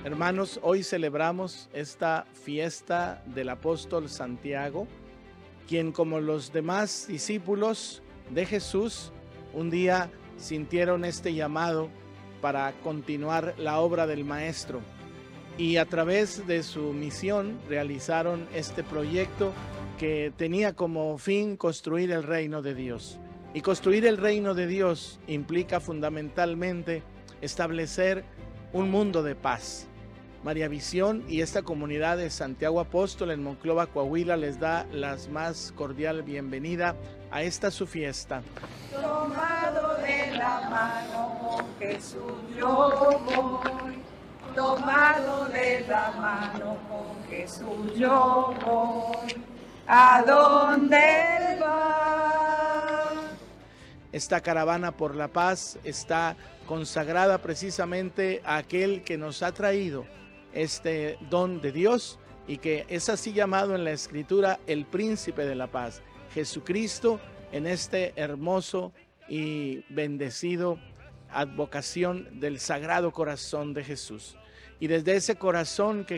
Hermanos, hoy celebramos esta fiesta del apóstol Santiago, quien como los demás discípulos de Jesús, un día sintieron este llamado para continuar la obra del Maestro y a través de su misión realizaron este proyecto que tenía como fin construir el reino de Dios. Y construir el reino de Dios implica fundamentalmente establecer un mundo de paz. María Visión y esta comunidad de Santiago Apóstol en Monclova, Coahuila, les da la más cordial bienvenida a esta su fiesta. Tomado de la mano con Jesús yo voy, tomado de la mano con Jesús yo voy, a donde Él va. Esta caravana por la paz está consagrada precisamente a aquel que nos ha traído este don de Dios y que es así llamado en la Escritura el Príncipe de la Paz, Jesucristo, en este hermoso y bendecido advocación del Sagrado Corazón de Jesús. Y desde ese corazón que